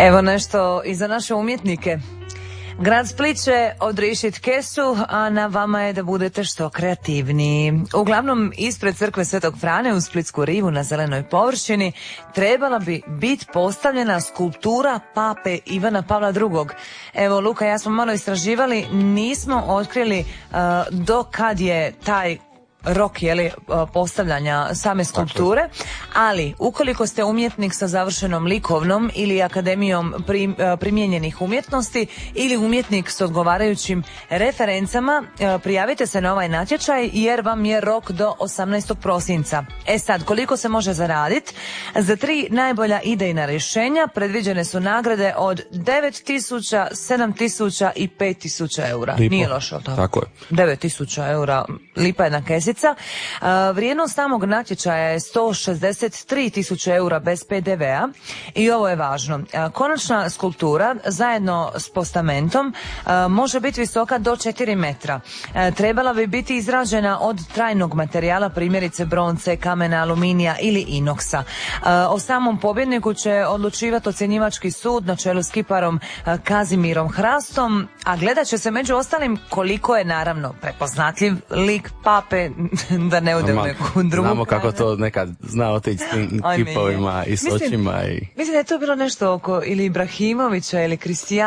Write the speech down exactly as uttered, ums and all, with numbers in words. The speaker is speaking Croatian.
Evo nešto i za naše umjetnike. Grad Split će odrišit kesu, a na vama je da budete što kreativniji. Uglavnom, ispred crkve Svetog Frane u Splitsku rivu na zelenoj površini trebala bi biti postavljena skulptura pape Ivana Pavla drugog. Evo, Luka, ja smo malo istraživali, nismo otkrili uh, do kad je taj rok je li postavljanja same skulpture, ali ukoliko ste umjetnik sa završenom likovnom ili akademijom prim, primijenjenih umjetnosti ili umjetnik s odgovarajućim referencama, prijavite se na ovaj natječaj jer vam je rok do osamnaestog prosinca. E sad, koliko se može zaraditi? Za tri najbolja idejna rješenja predviđene su nagrade od devet tisuća, sedam tisuća i pet tisuća eura. Lipo. Nije loše od toga. Tako je. devet tisuća eura, lipa jedna kesica. Vrijednost samog natječaja je sto šezdeset tri tisuće eura bez pe de vea i ovo je važno. Konačna skulptura zajedno s postamentom može biti visoka do četiri metra. Trebala bi biti izrađena od trajnog materijala, primjerice bronce, kamena, aluminija ili inoksa. O samom pobjedniku će odlučivati ocjenjivački sud na čelu s kiparom Kazimirom Hrastom, a gledat će se među ostalim koliko je naravno prepoznatljiv lik pape, da ne ode u neku drugu. Znamo kako to nekad zna otići s tim kipovima i s očima. I... Mislim da je to bilo nešto oko ili Ibrahimovića ili Kristijana.